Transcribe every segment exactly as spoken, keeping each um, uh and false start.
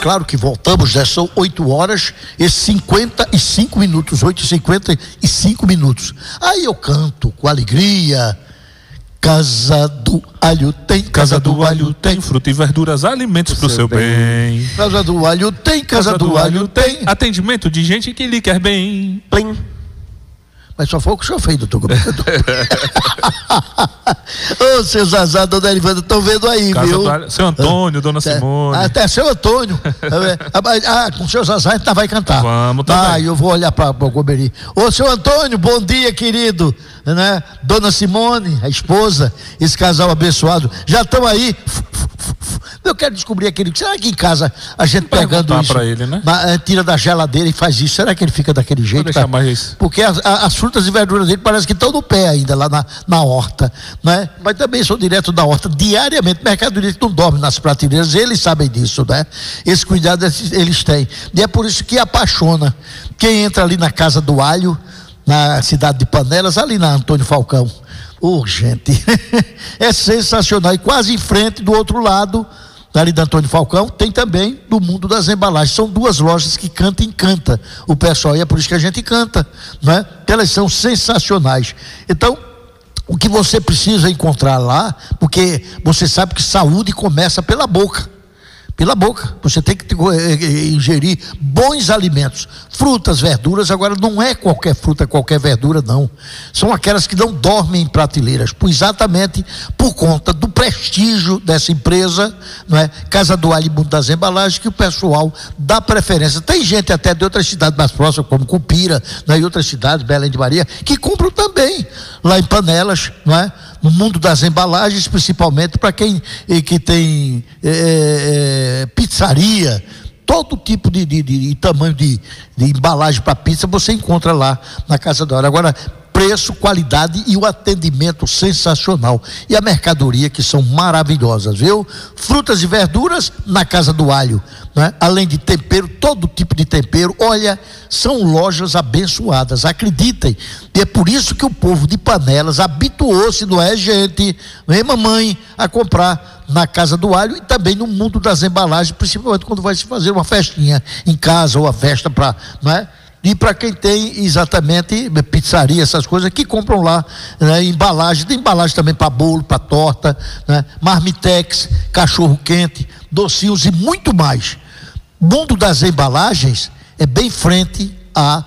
claro que voltamos, já são oito horas e cinquenta e cinco minutos, oito e cinquenta e cinco minutos. Aí eu canto com alegria. Casa do Alho tem, Casa do Alho tem fruta e verduras, alimentos pro seu bem. Casa do Alho tem, Casa do Alho tem. Atendimento de gente que lhe quer bem. Plim. Mas só foi o que o senhor fez, doutor governador. Ô, seu Zazá, dona Erivanda, estão vendo aí, Casa viu? Do... Seu Antônio, dona É, Simone. Até seu Antônio. Ah, com o seu Zazá a gente vai cantar. Vamos também. Ah, eu vou olhar para o Gomeri. Ô, seu Antônio, bom dia, querido. Né? Dona Simone, a esposa, esse casal abençoado, já estão aí. Eu quero descobrir aquele. Será que em casa a gente pegando isso, pra ele, né? na, tira da geladeira e faz isso? Será que ele fica daquele jeito? Vou deixar mais isso. Porque as, as frutas e verduras dele parece que estão no pé ainda, lá na, na horta, né? Mas também sou direto da horta, diariamente. O mercadoria não dorme nas prateleiras, eles sabem disso, né? Esse cuidado eles têm. E é por isso que apaixona. Quem entra ali na Casa do Alho, na cidade de Panelas, ali na Antônio Falcão. Oh, gente, é sensacional. E quase em frente, do outro lado, ali da Antônio Falcão, tem também do Mundo das Embalagens. São duas lojas que canta e encanta o pessoal, e é por isso que a gente canta, né? Porque elas são sensacionais. Então, o que você precisa encontrar lá, porque você sabe que saúde começa pela boca. Pela boca, você tem que ingerir bons alimentos, frutas, verduras. Agora não é qualquer fruta, qualquer verdura, não. São aquelas que não dormem em prateleiras, exatamente por conta do prestígio dessa empresa, não é? Casa do Alho e Mundo das Embalagens, que o pessoal dá preferência. Tem gente até de outras cidades mais próximas, como Cupira, né? E outras cidades, Belém de Maria, que compram também lá em Panelas, não é? No Mundo das Embalagens, principalmente para quem que tem é, é, pizzaria, todo tipo de, de, de, de tamanho de, de embalagem para pizza você encontra lá na Casa do Alho. Agora, preço, qualidade e o atendimento sensacional. E a mercadoria, que são maravilhosas, viu? Frutas e verduras na Casa do Alho, né? Além de tempero, todo tipo de tempero. Olha, são lojas abençoadas, acreditem. E é por isso que o povo de Panelas habituou-se, não é, gente? Não é, mamãe, a comprar na Casa do Alho e também no Mundo das Embalagens, principalmente quando vai se fazer uma festinha em casa ou a festa para, não é? E para quem tem exatamente pizzaria, essas coisas, que compram lá, né, embalagem, tem embalagem também para bolo, para torta, né, marmitex, cachorro quente, docinhos e muito mais. Mundo das Embalagens é bem frente à,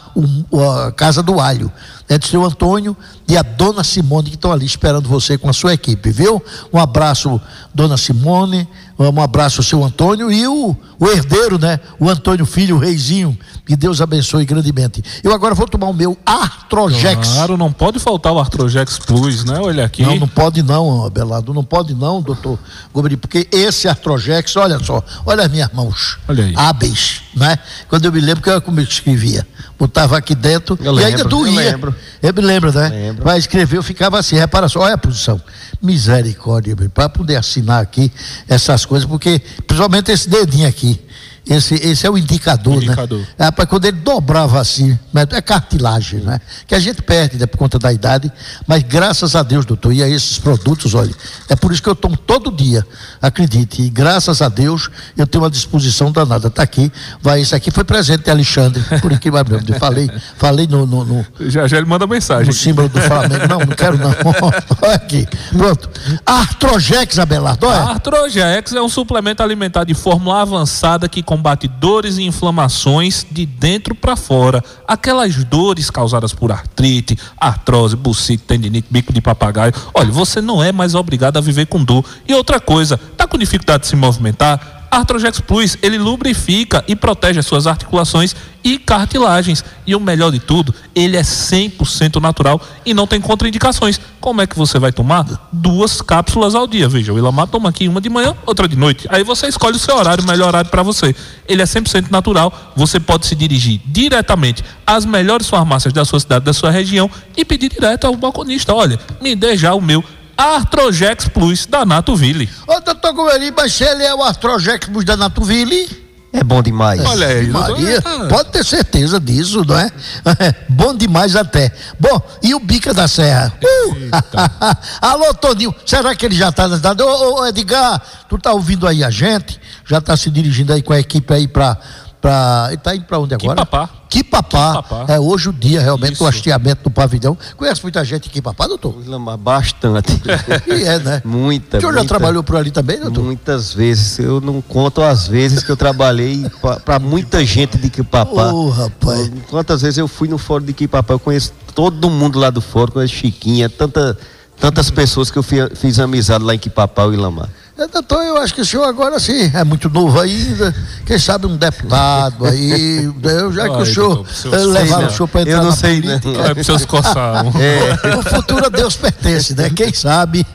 à Casa do Alho. É do seu Antônio e a dona Simone, que estão ali esperando você com a sua equipe, viu? Um abraço, dona Simone, um abraço ao seu Antônio e o, o herdeiro, né? O Antônio Filho, o reizinho, que Deus abençoe grandemente. Eu agora vou tomar o meu Artrojex. Claro, não pode faltar o Artrojex Plus, né? Olha aqui. Não, não pode não, Abelardo, não pode não, doutor Gomeri, porque esse Artrojex, olha só, olha as minhas mãos, olha aí, hábeis, né? Quando eu me lembro que eu como eu escrevia, botava aqui dentro eu e lembro, ainda doía. Eu lembro. Eu me lembro, né? Lembro. Vai escrever, eu ficava assim, repara só, olha a posição. Misericórdia, para poder assinar aqui essas coisas, porque, principalmente esse dedinho aqui, esse, esse é o indicador, indicador. né? É, para quando ele dobrava assim, é cartilagem, né? Que a gente perde, né, por conta da idade, mas graças a Deus, doutor, e a esses produtos, olha, é por isso que eu tomo todo dia, acredite, e graças a Deus eu tenho uma disposição danada, tá aqui, vai, isso aqui foi presente de Alexandre, por incrível que pareça, falei, falei no, no, no já, já ele manda mensagem, no símbolo do Flamengo, não, não quero não, olha aqui, pronto, Artrojex, Abelardo, olha. Artrojex é um suplemento alimentar de fórmula avançada que combate dores e inflamações de dentro para fora, aquelas dores causadas por artrite, artrose, bucite, tendinite, bico de papagaio. Olha, você não é mais obrigado a viver com dor. E outra coisa, tá com dificuldade de se movimentar? Artrojex Plus, ele lubrifica e protege as suas articulações e cartilagens. E o melhor de tudo, ele é cem por cento natural e não tem contraindicações. Como é que você vai tomar? Duas cápsulas ao dia. Veja, o Ilamar toma aqui uma de manhã, outra de noite. Aí você escolhe o seu horário, o melhor horário para você. Ele é cem por cento natural, você pode se dirigir diretamente às melhores farmácias da sua cidade, da sua região e pedir direto ao balconista. Olha, me dê já o meu Artrojex Plus da Natoville. Ô, doutor Gomeri, mas se ele é o Artrojex Plus da Natoville, é bom demais. Olha aí, Maria, pode ter certeza disso, não é? Bom demais até. Bom, e o Bica da Serra? Uh! Alô, Toninho, será que ele já está na cidade? Ô, ô, Edgar, tu tá ouvindo aí a gente? já está se dirigindo aí com a equipe aí para... Pra, ele está indo para onde agora? Quipapá. Quipapá. Quipapá. É hoje o dia realmente Isso. do hasteamento do pavilhão. Conhece muita gente em Quipapá, doutor? Bastante. E é, né? Muita. O senhor já muita, trabalhou por ali também, doutor? Muitas vezes. Eu não conto as vezes que eu trabalhei para muita gente de Quipapá. Ô, rapaz. Quantas vezes eu fui no fórum de Quipapá, eu conheço todo mundo lá do fórum, conheço Chiquinha, tanta, tantas pessoas que eu fui, fiz amizade lá em Quipapá, o Ilamar. É, doutor, eu acho que o senhor agora sim é muito novo ainda, quem sabe um deputado aí, eu, já que Ai, o senhor doutor, eh, levaram o senhor para entrar eu não na sei, política. né? É para seus coçar. É. O futuro a Deus pertence, né? Quem sabe?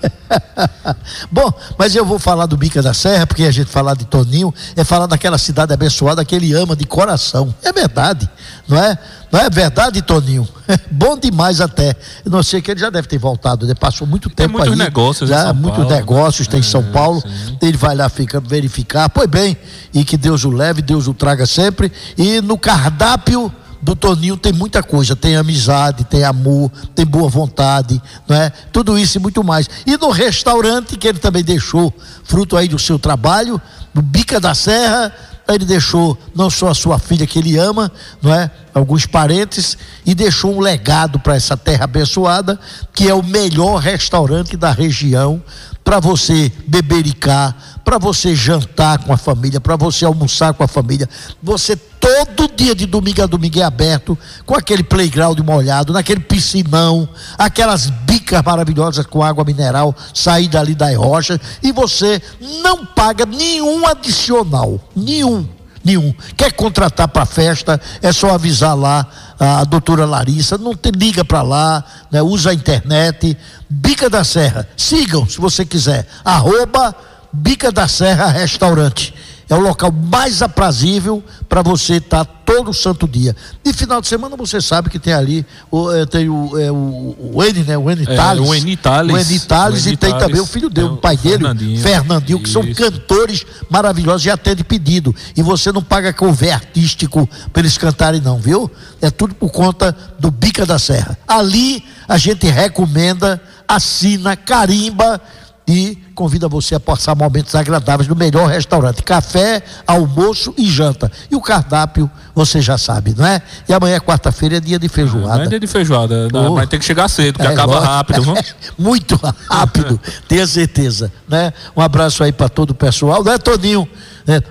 Bom, mas eu vou falar do Bica da Serra, porque a gente falar de Toninho é falar daquela cidade abençoada que ele ama de coração. É verdade, não é? Não é verdade, Toninho? Bom demais até. Eu não sei que ele já deve ter voltado, né? Passou muito Tem tempo muitos aí. negócios já, em São muitos Paulo. negócios tem em São É, Paulo. sim. Ele vai lá fica, verificar. Pois bem, e que Deus o leve, Deus o traga sempre. E no cardápio do Toninho tem muita coisa, tem amizade, tem amor, tem boa vontade, não é? Tudo isso e muito mais. E no restaurante que ele também deixou, fruto aí do seu trabalho, no Bica da Serra, ele deixou não só a sua filha que ele ama, não é? Alguns parentes, e deixou um legado para essa terra abençoada, que é o melhor restaurante da região, para você bebericar, para você jantar com a família, para você almoçar com a família. Você todo dia de domingo a domingo é aberto, com aquele playground molhado, naquele piscinão, aquelas bicas maravilhosas com água mineral, saída ali das rochas, e você não paga nenhum adicional, nenhum. Nenhum. Quer contratar para festa, é só avisar lá a doutora Larissa, não te liga para lá, né? Usa a internet. Bica da Serra, sigam se você quiser, arroba Bica da Serra Restaurante. É o local mais aprazível para você estar tá todo santo dia. E final de semana você sabe que tem ali o, é, tem o, é, o, o N, né? O N É, Tales. o N Tales. O N Tales, O N e tem Tales, também o filho dele, é, o pai dele, Fernandinho. Fernandinho, que são Isso. cantores maravilhosos e atende pedido. E você não paga cover artístico para eles cantarem, não, viu? É tudo por conta do Bica da Serra. Ali a gente recomenda, assina, carimba e convida você a passar momentos agradáveis no melhor restaurante. Café, almoço e janta. E o cardápio, você já sabe, não é? E amanhã, quarta-feira, é dia de feijoada. Não é dia de feijoada, Oh. mas tem que chegar cedo, porque É, acaba lógico. rápido. Viu? Muito rápido, tenha certeza, né? Um abraço aí para todo o pessoal, né, Toninho? É,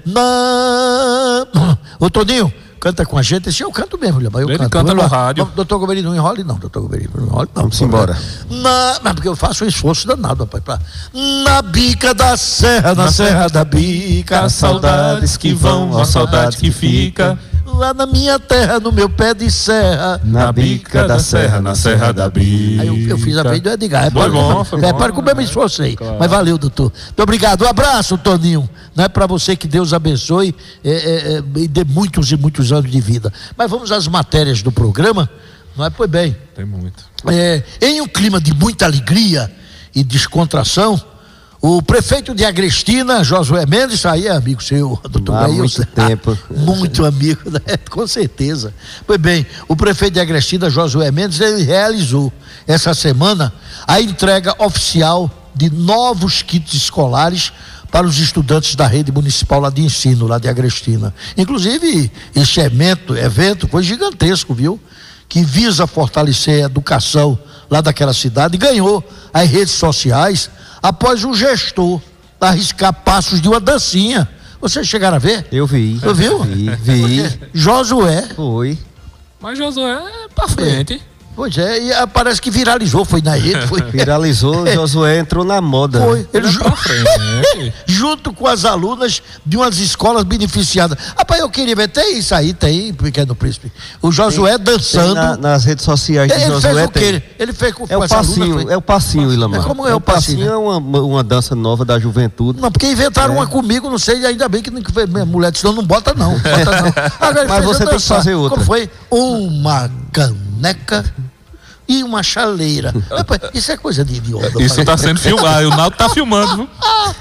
não... Ô, Toninho, canta com a gente. Esse eu canto mesmo, mas eu Ele canto. canta Vamos no lá. rádio. Não, doutor Gomes, não enrole não, doutor Gomes, não enrole não. Vamos embora. Na, mas porque eu faço um esforço danado, rapaz, pra... Na bica da serra, na, na serra da bica, as saudades que vão, a saudade que fica. Lá na minha terra, no meu pé de serra, Na bica da serra, na serra da bica. Aí eu, eu fiz a vez do Edgar. É Foi para, bom, foi é bom. para comer meu esforço aí. Claro. Mas valeu, doutor. Muito obrigado. Um abraço, Toninho. Não é para você, que Deus abençoe é, é, é, e dê muitos e muitos anos de vida. Mas vamos às matérias do programa. Não é? Pois bem. Tem muito. É, em um clima de muita alegria e descontração, o prefeito de Agrestina, Josué Mendes, aí é amigo seu, doutor Há Meilson. muito tempo. Muito amigo, né? Com certeza. Pois bem, o prefeito de Agrestina, Josué Mendes, ele realizou essa semana a entrega oficial de novos kits escolares para os estudantes da rede municipal lá de ensino, lá de Agrestina. Inclusive, esse evento, evento foi gigantesco, viu? Que visa fortalecer a educação lá daquela cidade, e ganhou as redes sociais após o gestor arriscar passos de uma dancinha. Vocês chegaram a ver? Eu vi. Tu viu? Vi, vi. Josué. Foi. Mas Josué é pra frente. Pois é, e ah, parece que viralizou, foi na rede, foi. Viralizou, Josué entrou na moda. Foi. Ele Ele é ju- pra frente. junto com as alunas de umas escolas beneficiadas. Rapaz, eu queria ver, tem isso aí, tem, Pequeno Príncipe. O Josué Tem dançando. na- nas redes sociais de ele Josué fez o quê? tem. Ele fez com, É com o as alunas, passinho, foi? é o passinho, Ilamar. É como é o passinho, é uma, uma dança nova da juventude. Não, porque inventaram uma comigo, não sei, ainda bem que não foi minha mulher disse, não, não bota não, bota não. Agora ele Mas fez você eu tem que dançar. fazer outra. Como foi? Uma caneca e uma chaleira. Rapaz, isso é coisa de idiota. Isso está sendo filmado, o Naldo está filmando, viu?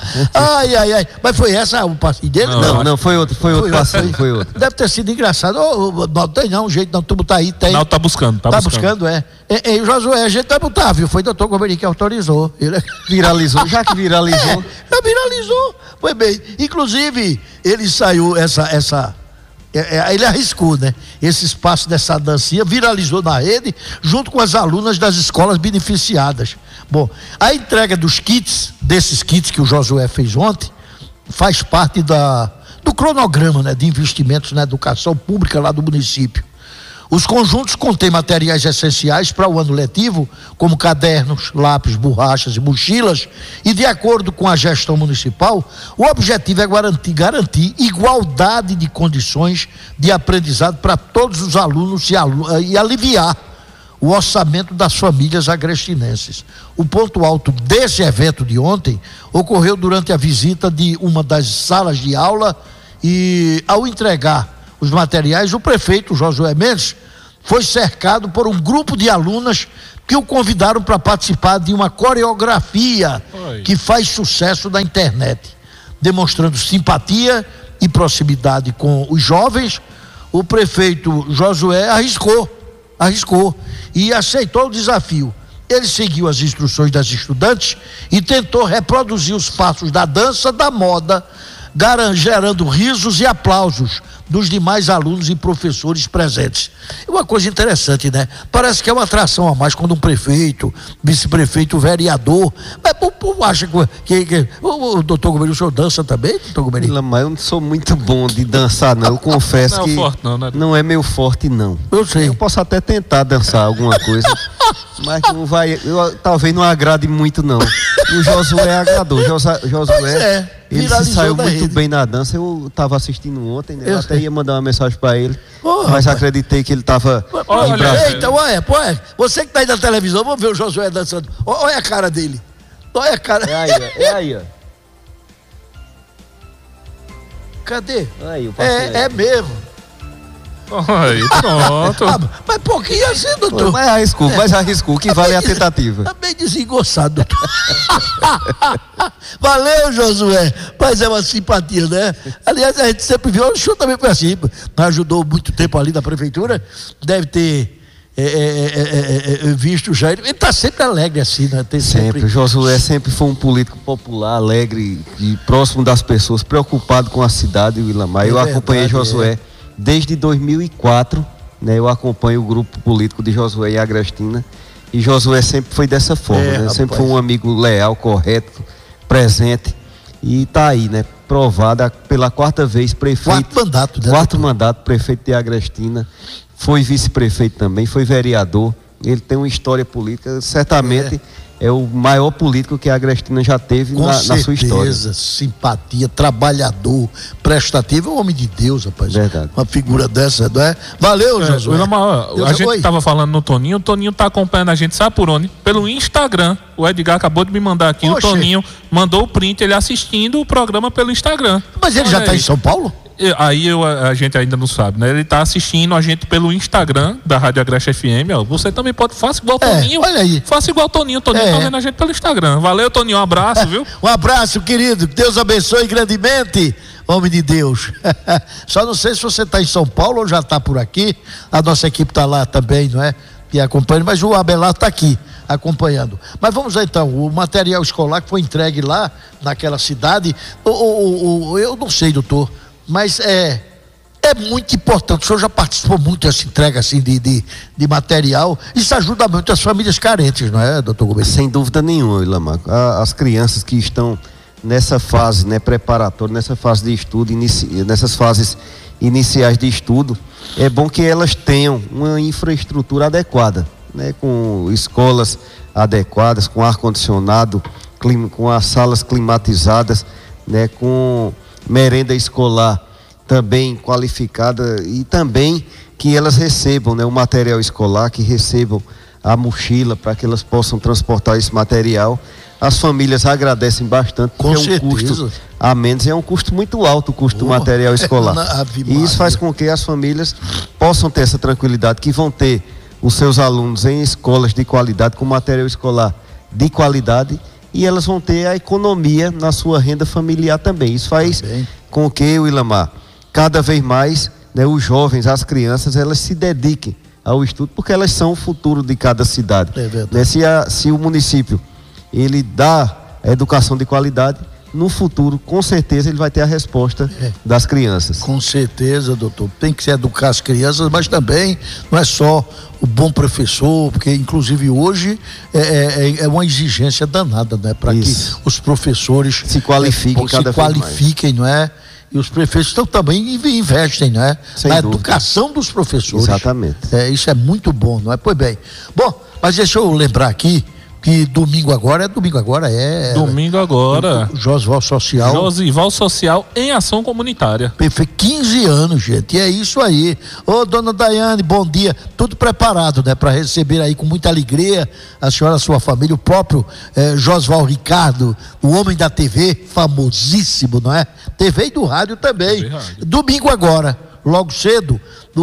Ai, ai, ai. Mas foi essa o passeio dele? Não, não, não foi outro, foi outro passeio, foi outro. Deve ter sido engraçado. Oh, não tem não, um jeito não, tu botar aí, tem. Naldo tá buscando, tá, tá buscando. buscando, é. E, e Josué, a gente vai botar, viu? Foi o doutor Gomeri que autorizou. Ele... Viralizou, já que viralizou. É, já viralizou. Foi bem. Inclusive, ele saiu, essa, essa, é, é, ele arriscou, né? Esse espaço dessa dancinha, viralizou na rede, junto com as alunas das escolas beneficiadas. Bom, a entrega dos kits, desses kits que o Josué fez ontem, faz parte da, do cronograma, né, de investimentos na educação pública lá do município. Os conjuntos contêm materiais essenciais para o ano letivo, como cadernos, lápis, borrachas e mochilas, e de acordo com a gestão municipal, o objetivo é garantir, garantir igualdade de condições de aprendizado para todos os alunos e, alu- e aliviar o orçamento das famílias agrestinenses. O ponto alto desse evento de ontem ocorreu durante a visita de uma das salas de aula e, ao entregar os materiais, o prefeito Josué Mendes foi cercado por um grupo de alunas que o convidaram para participar de uma coreografia Oi. que faz sucesso na internet, demonstrando simpatia e proximidade com os jovens. O prefeito Josué arriscou, arriscou e aceitou o desafio. Ele seguiu as instruções das estudantes e tentou reproduzir os passos da dança da moda, gerando risos e aplausos dos demais alunos e professores presentes. É uma coisa interessante, né? Parece que é uma atração a mais quando um prefeito, vice-prefeito, vereador, mas o povo acha que, que, que o, o doutor Gomeri, o senhor dança também, doutor Gomeri? Mas eu não sou muito bom de dançar, não. Eu confesso não é que forte, não, né? não é meu forte, não. Eu sei. Eu posso até tentar dançar alguma coisa, mas não vai, eu, talvez não agrade muito, não. E o Josué agradou. Josué, Josué é, ele se saiu muito rede. bem na dança. Eu estava assistindo ontem, né? Eu, eu até sei. ia mandar uma mensagem para ele, oh, mas rapaz. acreditei que ele estava em Brasília. Eita, olha, olha, você que está aí na televisão, vamos ver o Josué dançando. Olha a cara dele. Olha a cara. É aí, ó. É aí, ó. Cadê? Aí, é, é mesmo. Aí, pronto. Ah, mas pouquinho assim, doutor. Pô, mas arriscou, mas arriscou. O que vale é a tentativa. Tá bem desengonçado, doutor. Valeu, Josué. Mas é uma simpatia, né? Aliás, a gente sempre viu, o senhor também foi assim, ajudou muito tempo ali na prefeitura, deve ter é, é, é, é, visto já. Ele está sempre alegre assim, né? Tem sempre. sempre. O Josué sempre foi um político popular, alegre e próximo das pessoas, preocupado com a cidade, o Ilamar. É eu verdade, acompanhei Josué. É. Desde dois mil e quatro, né, eu acompanho o grupo político de Josué e Agrestina, e Josué sempre foi dessa forma, é, né? Sempre foi um amigo leal, correto, presente, e está aí, né, provado pela quarta vez prefeito. Quarto mandato, né? Quarto mandato, prefeito de Agrestina, foi vice-prefeito também, foi vereador, ele tem uma história política, certamente é, é o maior político que a Agrestina já teve na, certeza, na sua história. Simpatia, trabalhador, prestativo, é um homem de Deus, rapaz. Verdade. Uma figura dessa, não é? Valeu, é, Josué. A gente estava falando no Toninho, o Toninho está acompanhando a gente, sabe por onde? Pelo Instagram. O Edgar acabou de me mandar aqui, Oxe. O Toninho mandou o print, ele assistindo o programa pelo Instagram. Mas ele Olha já está em São Paulo? Aí eu, a gente ainda não sabe, né? Ele tá assistindo a gente pelo Instagram da Rádio Agreste F M, ó. Você também pode, faça igual o é, Toninho. Olha aí. Faça igual o Toninho. O Toninho é. tá vendo a gente pelo Instagram. Valeu, Toninho. Um abraço, viu? Um abraço, querido. Deus abençoe grandemente. Homem de Deus. Só não sei se você tá em São Paulo ou já tá por aqui. A nossa equipe tá lá também, não é? E acompanha, mas o Abelardo tá aqui acompanhando. Mas vamos lá então, o material escolar que foi entregue lá naquela cidade, o, o, o, eu não sei, doutor, mas é É muito importante, o senhor já participou muito dessa entrega assim, de, de, de material, isso ajuda muito as famílias carentes, não é, doutor Gomeri? Sem dúvida nenhuma, Ilamar. As crianças que estão nessa fase, né, preparatória, nessa fase de estudo, inici, nessas fases iniciais de estudo, é bom que elas tenham uma infraestrutura adequada, né, com escolas adequadas, com ar-condicionado, com as salas climatizadas, né, com merenda escolar também qualificada e também que elas recebam, né, o material escolar, que recebam a mochila para que elas possam transportar esse material. As famílias agradecem bastante, porque com é um certeza. custo a menos, é um custo muito alto o custo oh, do material escolar. É, e isso faz com que as famílias possam ter essa tranquilidade, que vão ter os seus alunos em escolas de qualidade, com material escolar de qualidade, e elas vão ter a economia na sua renda familiar também. Isso faz também com que, Willamar, cada vez mais, né, os jovens, as crianças, elas se dediquem ao estudo, porque elas são o futuro de cada cidade. É verdade. Né, se, a, se o município ele dá a educação de qualidade, no futuro, com certeza, ele vai ter a resposta é. das crianças. Com certeza, doutor. Tem que se educar as crianças, mas também não é só o bom professor, porque inclusive hoje é, é, é uma exigência danada, né? Para que os professores se qualifiquem, é, cada se qualifiquem, não é? E os prefeitos então, também investem, não é? Sem na dúvida. Educação dos professores. Exatamente. É, isso é muito bom, não é? Pois bem. Bom, mas deixa eu lembrar aqui que domingo agora é domingo agora é domingo agora Josival Social Josival Social em ação comunitária. Perfeito, quinze anos, gente, e é isso aí. Ô dona Daiane, bom dia, tudo preparado, né, para receber aí com muita alegria a senhora, a sua família, o próprio eh, Josival Ricardo, o homem da T V, famosíssimo, não é? T V e do rádio também. T V, rádio. Domingo agora, logo cedo,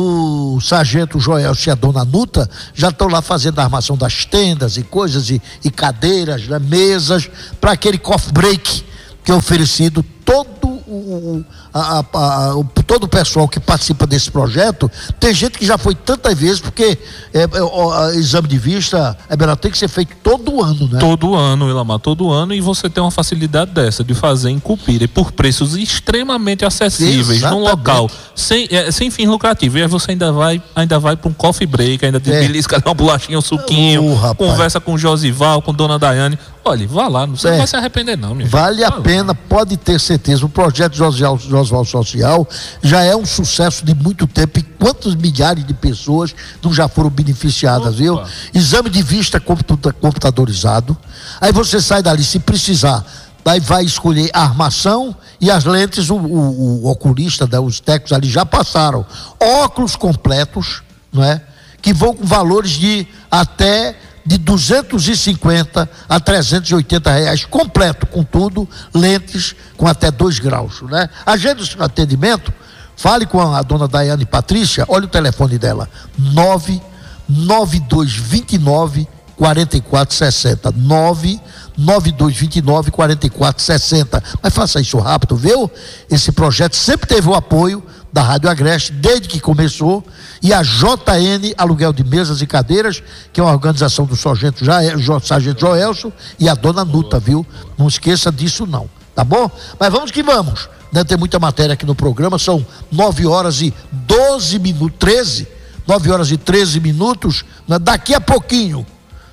o sargento Joelcio e a dona Nuta já estão lá fazendo a armação das tendas e coisas, e, e cadeiras, né, mesas, para aquele coffee break que é oferecido todo o, a, a, a, o, todo o pessoal que participa desse projeto. Tem gente que já foi tantas vezes, porque é, é, o a, exame de vista é melhor, tem que ser feito todo ano, né? Todo ano, Willamar, todo ano, e você tem uma facilidade dessa, de fazer em Cupira, e por preços extremamente acessíveis, num local sem, é, sem fins lucrativos. E aí você ainda vai, ainda vai para um coffee break, ainda é. belisca uma bolachinha, um suquinho, oh, conversa com o Josival, com Dona Daiane. Olha, vá lá, você é. não vai se arrepender não, minha Vale gente. a pena, lá. Pode ter certeza. O projeto Josival Social já é um sucesso de muito tempo, e quantos milhares de pessoas não já foram beneficiadas, Opa. viu? Exame de vista computadorizado, aí você sai dali, se precisar, daí vai escolher a armação e as lentes, o, o, o oculista, né, os técnicos ali já passaram. Óculos completos, não é? Que vão com valores de até de duzentos e cinquenta a trezentos e oitenta reais, completo com tudo, lentes com até dois graus, né? Agenda o seu atendimento, fale com a dona Daiane Patrícia, olha o telefone dela, nove nove dois dois nove, quatro quatro seis zero, nove nove dois dois nove, quatro quatro seis zero. Mas faça isso rápido, viu? Esse projeto sempre teve o apoio da Rádio Agreste, desde que começou, e a J N Aluguel de Mesas e Cadeiras, que é uma organização do sargento, jo, sargento Joelcio e a dona Nuta, viu? Não esqueça disso não, tá bom? Mas vamos que vamos, né? Tem muita matéria aqui no programa, são nove horas e doze minutos, treze, nove horas e treze minutos, né? Daqui a pouquinho,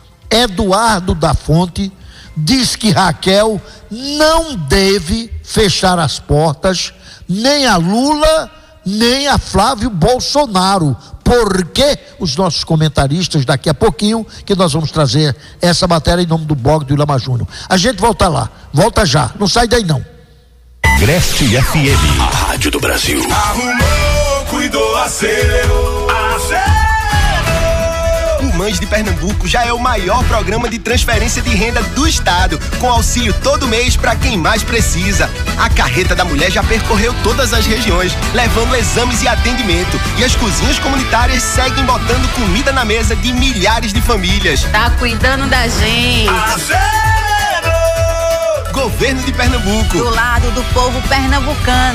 Eduardo da Fonte diz que Raquel não deve fechar as portas, nem a Lula, nem a Flávio Bolsonaro, porque os nossos comentaristas, daqui a pouquinho, que nós vamos trazer essa matéria em nome do blog do Willamar Júnior. A gente volta lá, volta já, não sai daí não. Agreste F M, a rádio do Brasil. Arrumou, cuidou, acelerou, acelerou. O Mães de Pernambuco já é o maior programa de transferência de renda do estado, com auxílio todo mês para quem mais precisa. A Carreta da Mulher já percorreu todas as regiões, levando exames e atendimento, e as cozinhas comunitárias seguem botando comida na mesa de milhares de famílias. Tá cuidando da gente. Acelerou! Governo de Pernambuco, do lado do povo pernambucano.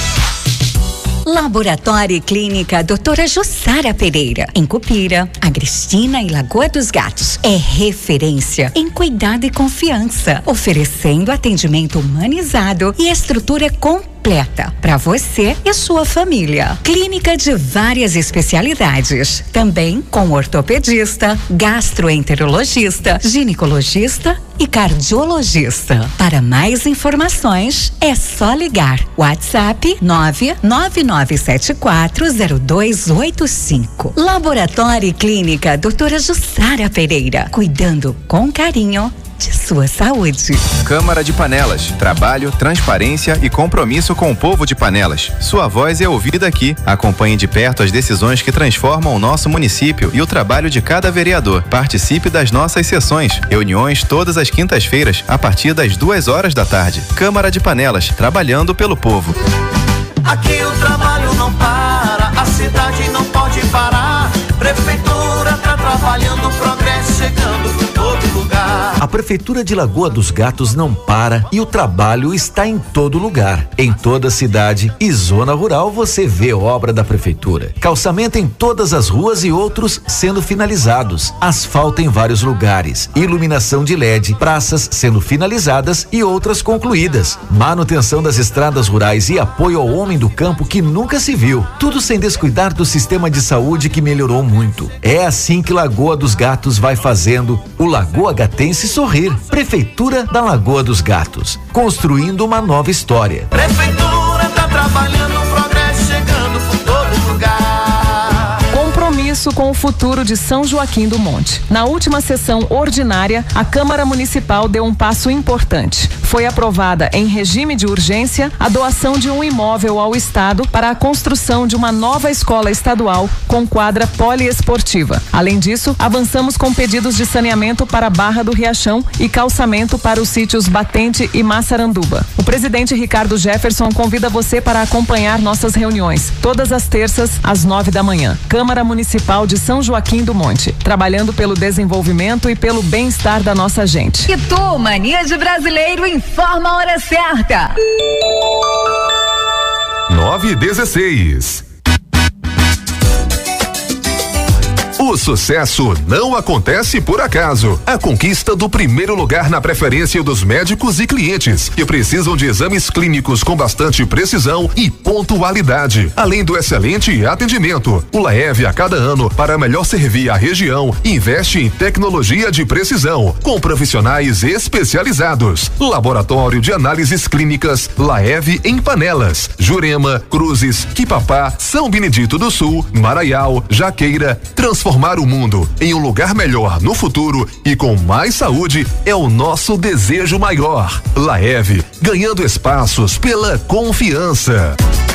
Laboratório e Clínica Doutora Jussara Pereira, em Cupira, Agrestina e Lagoa dos Gatos. É referência em cuidado e confiança, oferecendo atendimento humanizado e estrutura completa para você e sua família. Clínica de várias especialidades, também com ortopedista, gastroenterologista, ginecologista e cardiologista. Para mais informações, é só ligar. WhatsApp nove nove nove sete quatro zero dois oito cinco. Laboratório e Clínica Doutora Jussara Pereira, cuidando com carinho de sua saúde. Câmara de Panelas, trabalho, transparência e compromisso com o povo de Panelas. Sua voz é ouvida aqui. Acompanhe de perto as decisões que transformam o nosso município e o trabalho de cada vereador. Participe das nossas sessões, reuniões todas as quintas-feiras, a partir das duas horas da tarde. Câmara de Panelas, trabalhando pelo povo. Aqui o trabalho não para, a cidade não pode parar. Prefeitura trabalhando trabalhando o progresso, chegando por todo lugar. A Prefeitura de Lagoa dos Gatos não para e o trabalho está em todo lugar. Em toda a cidade e zona rural você vê obra da Prefeitura. Calçamento em todas as ruas e outros sendo finalizados. Asfalto em vários lugares. Iluminação de L E D, praças sendo finalizadas e outras concluídas. Manutenção das estradas rurais e apoio ao homem do campo que nunca se viu. Tudo sem descuidar do sistema de saúde que melhorou muito. É assim que Lagoa dos Gatos vai fazendo o Lagoa Gatense sorrir. Prefeitura da Lagoa dos Gatos, construindo uma nova história. Prefeitura tá trabalhando o progresso, chegando por todo lugar. Compromisso com o futuro de São Joaquim do Monte. Na última sessão ordinária, a Câmara Municipal deu um passo importante. Foi aprovada em regime de urgência a doação de um imóvel ao Estado para a construção de uma nova escola estadual com quadra poliesportiva. Além disso, avançamos com pedidos de saneamento para a Barra do Riachão e calçamento para os sítios Batente e Massaranduba. O presidente Ricardo Jefferson convida você para acompanhar nossas reuniões, todas as terças, às nove da manhã. Câmara Municipal de São Joaquim do Monte, trabalhando pelo desenvolvimento e pelo bem-estar da nossa gente. E tu, Mania de Brasileiro, informa a hora certa. nove e dezesseis. O sucesso não acontece por acaso. A conquista do primeiro lugar na preferência dos médicos e clientes que precisam de exames clínicos com bastante precisão e pontualidade, além do excelente atendimento. O Laev, a cada ano, para melhor servir a região, investe em tecnologia de precisão, com profissionais especializados. Laboratório de análises clínicas Laev em Panelas, Jurema, Cruzes, Quipapá, São Benedito do Sul, Maraial, Jaqueira. Transformar o mundo em um lugar melhor no futuro e com mais saúde é o nosso desejo maior. Laev, ganhando espaços pela confiança.